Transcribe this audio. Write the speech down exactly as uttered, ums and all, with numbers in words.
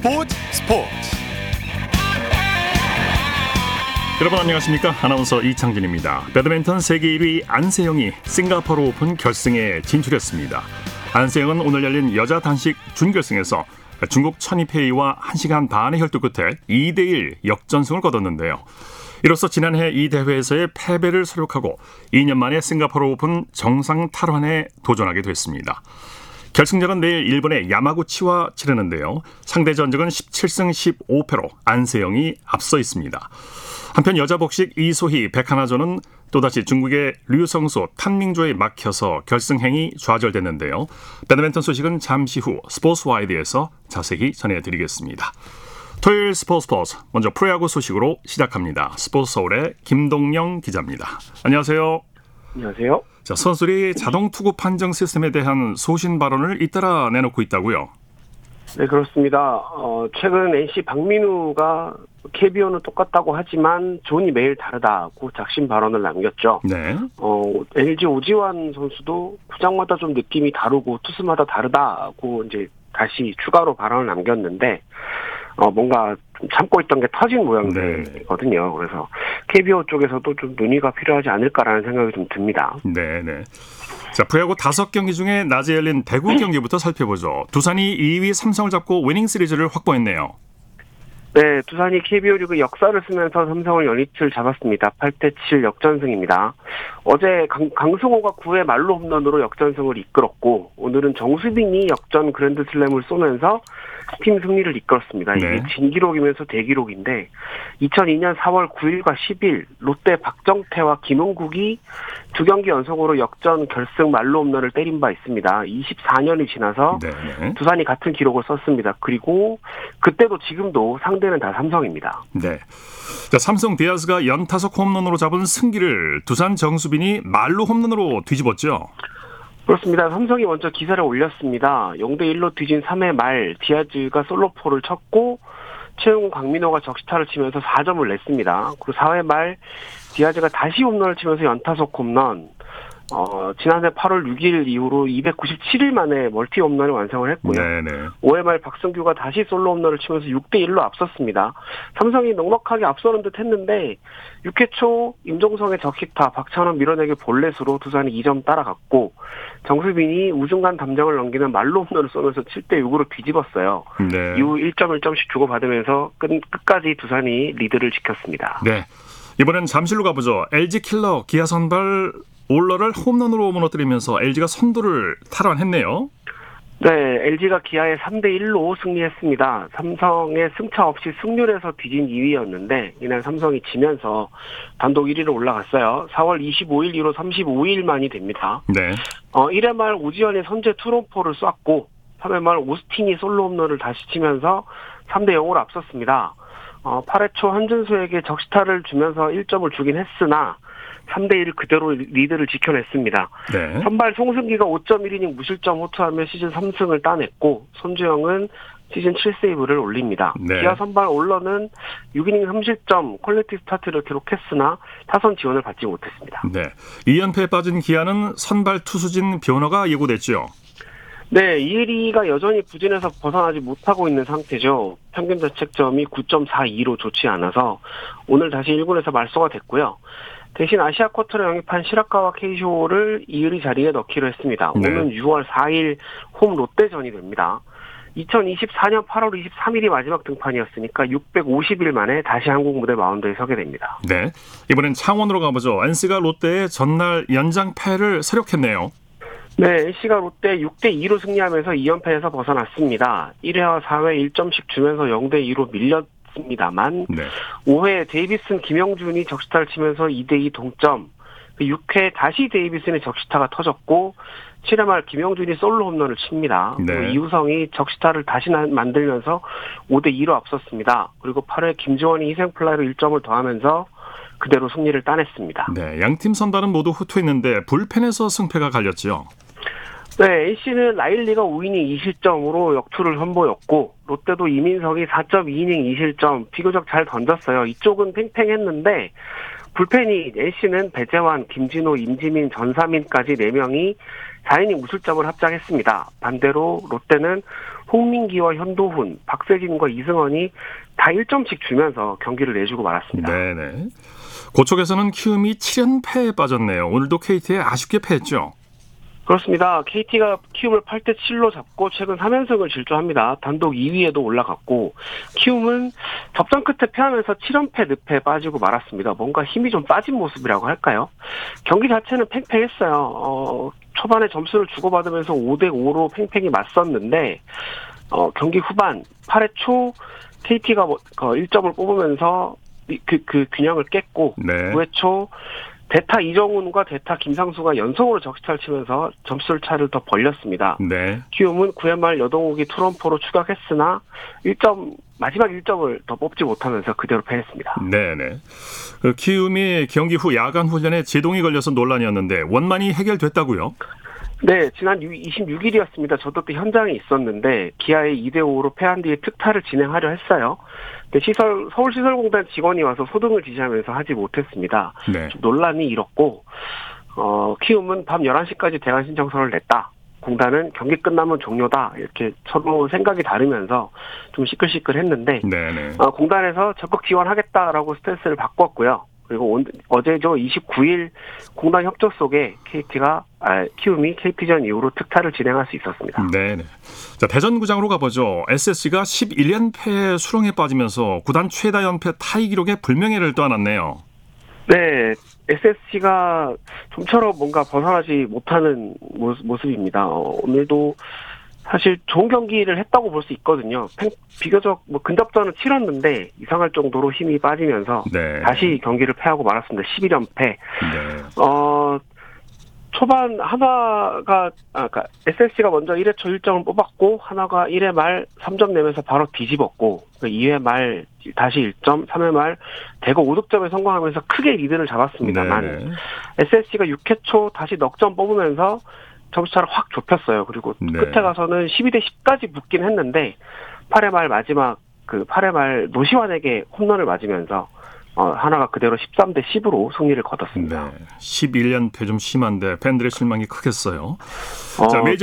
스포츠 스포츠 여러분 안녕하십니까? 아나운서 이창진입니다. 배드민턴 세계 일 위 안세영이 싱가포르 오픈 결승에 진출했습니다. 안세영은 오늘 열린 여자 단식 준결승에서 중국 천이페이와 한 시간 반의 혈투 끝에 이 대 일 역전승을 거뒀는데요. 이로써 지난해 이 대회에서의 패배를 수록하고 이 년 만에 싱가포르 오픈 정상 탈환에 도전하게 됐습니다. 결승전은 내일 일본의 야마구치와 치르는데요. 상대 전적은 십칠 승 십오 패로 안세영이 앞서 있습니다. 한편 여자 복식 이소희 백하나조는 또다시 중국의 류성수 탄밍조에 막혀서 결승행이 좌절됐는데요. 배드민턴 소식은 잠시 후 스포츠와이드에서 자세히 전해드리겠습니다. 토요일 스포츠 스포츠 먼저 프로야구 소식으로 시작합니다. 스포츠 서울의 김동영 기자입니다. 안녕하세요. 안녕하세요. 자, 선수들이 자동 투구 판정 시스템에 대한 소신 발언을 잇따라 내놓고 있다고요? 네, 그렇습니다. 어, 최근 엔씨 박민우가 케이비오는 똑같다고 하지만 존이 매일 다르다고 작심 발언을 남겼죠. 네. 어, 엘지 오지환 선수도 구장마다 좀 느낌이 다르고 투수마다 다르다고 이제 다시 추가로 발언을 남겼는데 어, 뭔가 좀 참고 있던 게 터진 모양이거든요. 그래서 케이비오 쪽에서도 좀 논의가 필요하지 않을까라는 생각이 좀 듭니다. 네, 네. 자, 프로야구 다섯 경기 중에 낮에 열린 대구 경기부터 살펴보죠. 두산이 이 위 삼성을 잡고 위닝 시리즈를 확보했네요. 네, 두산이 케이비오 리그 역사를 쓰면서 삼성을 연이틀 잡았습니다. 팔 대 칠 역전승입니다. 어제 강, 강승호가 구 회 말로 홈런으로 역전승을 이끌었고 오늘은 정수빈이 역전 그랜드슬램을 쏘면서 팀 승리를 이끌었습니다. 이게 네. 진기록이면서 대기록인데 이천이 년 사월 구일과 십일 롯데 박정태와 김은국이 두 경기 연속으로 역전 결승 말로 홈런을 때린 바 있습니다. 이십사 년이 지나서 네. 두산이 같은 기록을 썼습니다. 그리고 그때도 지금도 상대는 다 삼성입니다. 네. 자, 삼성 디아스가 연타석 홈런으로 잡은 승기를 두산 정수빈이 말로 홈런으로 뒤집었죠. 그렇습니다. 삼성이 먼저 기사를 올렸습니다. 영 대 일로 뒤진 삼 회 말 디아즈가 솔로포를 쳤고 최용우 강민호가 적시타를 치면서 사 점을 냈습니다. 그리고 사 회 말 디아즈가 다시 홈런을 치면서 연타석 홈런. 어, 지난해 팔월 육일 이후로 이백구십칠 일 만에 멀티 홈런을 완성을 했고요. 네네. 오 회 말 박승규가 다시 솔로 홈런을 치면서 육 대 일로 앞섰습니다. 삼성이 넉넉하게 앞서는 듯 했는데 육 회 초 임종성의 적히타, 박찬원 밀어내기 볼넷으로 두산이 이 점 따라갔고 정수빈이 우중간 담장을 넘기는 말로 홈런을 쏘면서 칠 대 육으로 뒤집었어요. 네. 이후 일 점 일 점씩 주고받으면서 끝, 끝까지 두산이 리드를 지켰습니다. 네. 이번엔 잠실로 가보죠. 엘지 킬러 기아 선발 올러를 홈런으로 무너뜨리면서 엘지가 선두를 탈환했네요. 네, 엘지가 기아에 삼 대 일로 승리했습니다. 삼성의 승차 없이 승률에서 뒤진 이 위였는데 이날 삼성이 지면서 단독 일 위로 올라갔어요. 사월 이십오일 이후 삼십오 일 만이 됩니다. 네. 어, 일 회 말 오지환이 선제 투런포를 쐈고 삼 회 말 오스틴이 솔로 홈런을 다시 치면서 삼 대 영으로 앞섰습니다. 어, 팔 회 초 한준수에게 적시타를 주면서 일 점을 주긴 했으나 삼 대 일 그대로 리드를 지켜냈습니다. 네. 선발 송승기가 오 점 일 이닝 무실점 호투하며 시즌 삼 승을 따냈고 손주영은 시즌 칠 세이브를 올립니다. 네. 기아 선발 올러는 육 이닝 삼 실점 퀄리티 스타트를 기록했으나 타선 지원을 받지 못했습니다. 네. 이 연패에 빠진 기아는 선발 투수진 변화가 예고됐죠. 네, 이일이가 여전히 부진에서 벗어나지 못하고 있는 상태죠. 평균 자책점이 구 점 사이로 좋지 않아서 오늘 다시 일 군에서 말소가 됐고요. 대신 아시아 쿼터를 영입한 시라카와 케이쇼를 이을이 자리에 넣기로 했습니다. 네. 오는 유월 사일 홈 롯데전이 됩니다. 이천이십사 년 팔월 이십삼일이 마지막 등판이었으니까 육백오십 일 만에 다시 한국 무대 마운드에 서게 됩니다. 네. 이번엔 창원으로 가보죠. 엔씨가 롯데의 전날 연장패를 세력했네요. 네, 엔씨가 롯데 육 대 이로 승리하면서 이 연패에서 벗어났습니다. 일 회와 사 회 일 점씩 주면서 영 대 이로 밀렸습니다만 네. 오 회 데이비슨 김영준이 적시타를 치면서 이 대 이 동점. 육 회 다시 데이비슨의 적시타가 터졌고 칠 회 말 김영준이 솔로 홈런을 칩니다. 네. 그리고 이우성이 적시타를 다시 만들면서 오 대 이로 앞섰습니다. 그리고 팔 회 김주원이 희생플라이로 일 점을 더하면서 그대로 승리를 따냈습니다. 네, 양팀 선발은 모두 후퇴했는데 불펜에서 승패가 갈렸죠. 네, 엔씨는 라일리가 오 이닝 이 실점으로 역투를 선보였고 롯데도 이민석이 사 점 이 이닝 이 실점 비교적 잘 던졌어요. 이쪽은 팽팽했는데 불펜이 엔씨는 배재환, 김진호, 임지민, 전사민까지 네 명이 사 이닝 무실점을 합작했습니다. 반대로 롯데는 홍민기와 현도훈, 박세진과 이승원이 다 일 점씩 주면서 경기를 내주고 말았습니다. 네네. 고척에서는 키움이 칠 연패에 빠졌네요. 오늘도 케이티에 아쉽게 패했죠. 그렇습니다. 케이티가 키움을 팔 대 칠로 잡고 최근 삼 연승을 질주합니다. 단독 이 위에도 올라갔고 키움은 접전 끝에 패하면서 칠 연패 늪에 빠지고 말았습니다. 뭔가 힘이 좀 빠진 모습이라고 할까요? 경기 자체는 팽팽했어요. 어, 초반에 점수를 주고받으면서 오 대 오로 팽팽히 맞섰는데 어, 경기 후반 팔 회 초 케이티가 일 점을 뽑으면서 그, 그 균형을 깼고 네. 구 회 초 대타 이정훈과 대타 김상수가 연속으로 적시타를 치면서 점수를 차를 더 벌렸습니다. 네. 키움은 구 회 말 여동욱이 투런포로 추격했으나 일 점 마지막 일 점을 더 뽑지 못하면서 그대로 패했습니다. 네네. 그 키움이 경기 후 야간 훈련에 제동이 걸려서 논란이었는데 원만히 해결됐다고요? 네, 지난 이십육 일이었습니다. 저도 그 현장에 있었는데 기아에 이 대 오로 패한 뒤에 특타를 진행하려 했어요. 근데 시설 서울시설공단 직원이 와서 소등을 지시하면서 하지 못했습니다. 네. 좀 논란이 일었고 어, 키움은 밤 열한 시까지 대관 신청서를 냈다. 공단은 경기 끝나면 종료다. 이렇게 서로 생각이 다르면서 좀 시끌시끌했는데 네네. 어, 공단에서 적극 지원하겠다라고 스탠스를 바꿨고요. 그리고 온, 어제죠 이십구 일 공단 협조 속에 케이티가 아, 키움이 케이티전 이후로 특타를 진행할 수 있었습니다. 네네. 자, 대전구장으로 가보죠. 에스에스지가 십일 연패 수렁에 빠지면서 구단 최다 연패 타이 기록에 불명예를 떠안았네요. 네, 에스에스지가 좀처럼 뭔가 벗어나지 못하는 모습, 모습입니다. 어, 오늘도 사실 좋은 경기를 했다고 볼 수 있거든요. 비교적 뭐 근접전은 치렀는데 이상할 정도로 힘이 빠지면서 네. 다시 경기를 패하고 말았습니다. 십일 연패. 네. 어, 초반 하나가 아, 그러니까 에스에스지가 먼저 일 회 초 일 점을 뽑았고 하나가 일 회 말 삼 점 내면서 바로 뒤집었고 이 회 말 다시 일 점, 삼 회 말 대거 오 득점에 성공하면서 크게 리드를 잡았습니다만 네. 에스에스지가 육 회 초 다시 넉 점 뽑으면서 점수차를 확 좁혔어요. 그리고 네. 끝에 가서는 십이 대 십까지 붙긴 했는데 팔 회 말 마지막 그 팔 회 말 노시환에게 홈런을 맞으면서 어, 하나가 그대로 십삼 대 십으로 승리를 거뒀습니다. 네. 십일 연패 좀 심한데 팬들의 실망이 크겠어요. 어, 자, 메이저